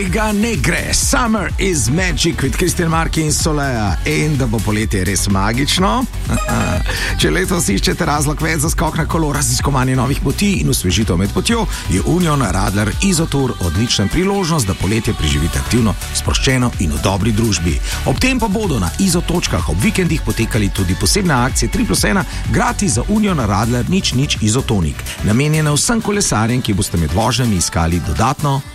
Ga ne gre, Summer is Magic with Kristjan Marki in Soleja, in da bo poletje res magično. Če letos iščete razlog več za skok na kolo, raziskovanje novih poti in osvežitev med potjo, je Union Radler Izotour odlična priložnost, da poletje preživite aktivno, sproščeno in v dobri družbi. Ob tem pa bodo na Izotočkah ob vikendih potekali tudi posebne akcije 3+1 gratis za Union Radler nič Izotonik, namenjene vsem kolesarjem, ki boste med vožnjami iskali dodatno